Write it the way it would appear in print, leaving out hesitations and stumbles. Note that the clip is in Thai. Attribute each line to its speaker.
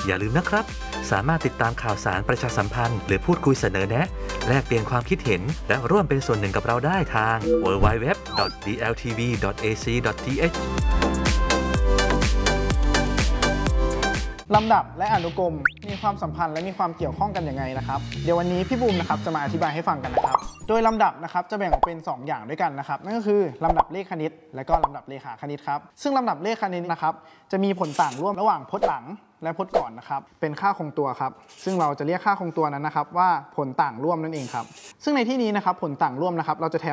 Speaker 1: อย่าลืมนะครับสามารถติดตามข่าวสารประชาสัมพันธ์หรือพูดคุยเสนอแนะแลกเปลี่ยนความคิดเห็นและร่วมเป็นส่วนหนึ่งกับเราได้ทาง www.dltv.ac.th
Speaker 2: ลำดับและอนุกรมมีความสัมพันธ์และมีความเกี่ยวข้องกันยังไงนะครับเดี๋ยววันนี้พี่บูมนะครับจะมาอธิบายให้ฟังกันนะครับโดยลำดับนะครับจะแบ่งออกเป็น2อย่างด้วยกันนะครับนั่นก็คือลำดับเลขคณิตและก็ลำดับเลขาคณิตครับซึ่งลำดับเลขคณิตนะครับจะมีผลต่างร่วมระหว่างพจน์หลังและพจน์ก่อนนะครับเป็นค่าคงตัวครับซึ่งเราจะเรียกค่าคงตัวนั้นนะครับว่าผลต่างร่วมนั่นเองครับซึ่งในที่นี้นะครับผลต่างร่วมนะครับเราจะแทน